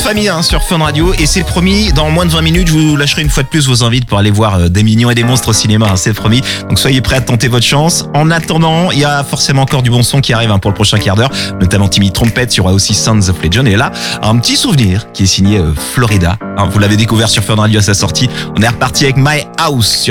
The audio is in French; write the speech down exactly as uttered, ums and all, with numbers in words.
famille hein, sur Fun Radio et c'est promis, dans moins de vingt minutes, je vous lâcherai une fois de plus vos invites pour aller voir euh, des mignons et des monstres au cinéma, hein, c'est promis. Donc soyez prêts à tenter votre chance. En attendant, il y a forcément encore du bon son qui arrive hein, pour le prochain quart d'heure, notamment Timmy Trompette, il y aura aussi Sons of Legend et là, un petit souvenir qui est signé euh, Florida. Hein, vous l'avez découvert sur Fun Radio à sa sortie. On est reparti avec My House.